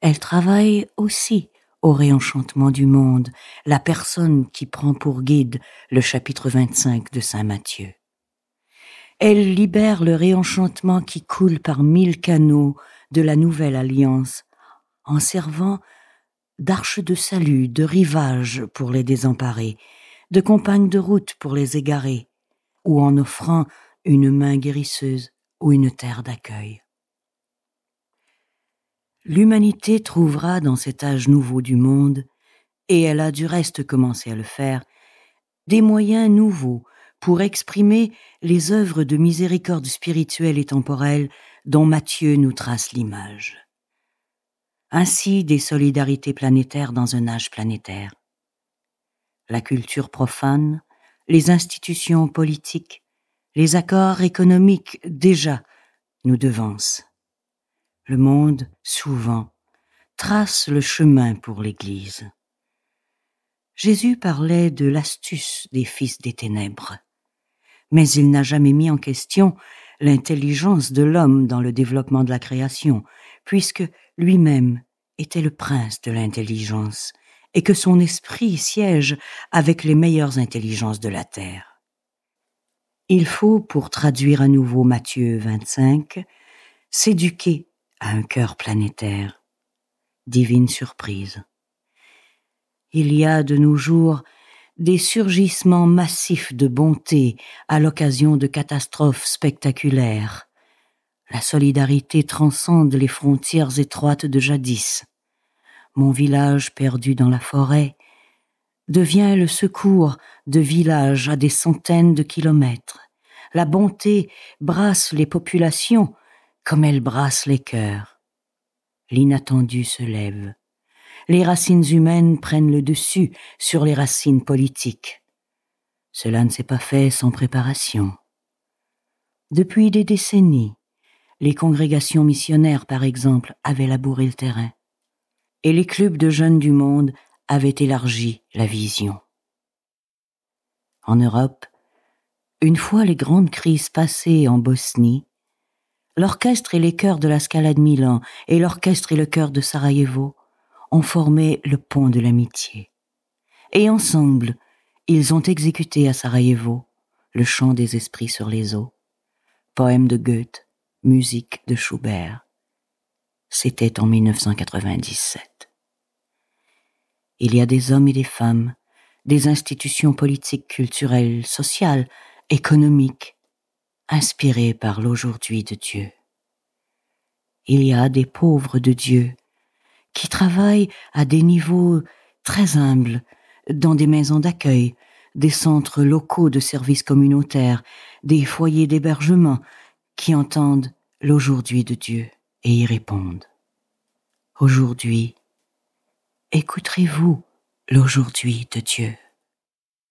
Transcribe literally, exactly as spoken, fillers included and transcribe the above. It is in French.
Elle travaille aussi au réenchantement du monde, la personne qui prend pour guide le chapitre vingt-cinq de saint Matthieu. Elle libère le réenchantement qui coule par mille canaux de la nouvelle alliance, en servant d'arche de salut, de rivage pour les désemparés, de compagne de route pour les égarés, ou en offrant une main guérisseuse ou une terre d'accueil. L'humanité trouvera dans cet âge nouveau du monde, et elle a du reste commencé à le faire, des moyens nouveaux pour exprimer les œuvres de miséricorde spirituelle et temporelle dont Matthieu nous trace l'image. Ainsi des solidarités planétaires dans un âge planétaire. La culture profane, les institutions politiques, les accords économiques déjà nous devancent. Le monde, souvent, trace le chemin pour l'Église. Jésus parlait de l'astuce des fils des ténèbres, mais il n'a jamais mis en question l'intelligence de l'homme dans le développement de la création, puisque lui-même était le prince de l'intelligence, et que son esprit siège avec les meilleures intelligences de la terre. Il faut, pour traduire à nouveau Matthieu vingt-cinq, s'éduquer à un cœur planétaire. Divine surprise. Il y a de nos jours des surgissements massifs de bonté à l'occasion de catastrophes spectaculaires. La solidarité transcende les frontières étroites de jadis. Mon village perdu dans la forêt devient le secours de villages à des centaines de kilomètres. La bonté brasse les populations comme elle brasse les cœurs. L'inattendu se lève. Les racines humaines prennent le dessus sur les racines politiques. Cela ne s'est pas fait sans préparation. Depuis des décennies, les congrégations missionnaires, par exemple, avaient labouré le terrain, et les clubs de jeunes du monde avaient élargi la vision. En Europe, une fois les grandes crises passées en Bosnie, l'orchestre et les chœurs de la Scala de Milan et l'orchestre et le chœur de Sarajevo ont formé le pont de l'amitié. Et ensemble, ils ont exécuté à Sarajevo le chant des esprits sur les eaux, poème de Goethe, musique de Schubert. C'était en mille neuf cent quatre-vingt-dix-sept. Il y a des hommes et des femmes, des institutions politiques, culturelles, sociales, économiques, inspirés par l'aujourd'hui de Dieu. Il y a des pauvres de Dieu qui travaillent à des niveaux très humbles, dans des maisons d'accueil, des centres locaux de services communautaires, des foyers d'hébergement, qui entendent l'aujourd'hui de Dieu et y répondent. Aujourd'hui, écouterez-vous l'aujourd'hui de Dieu ?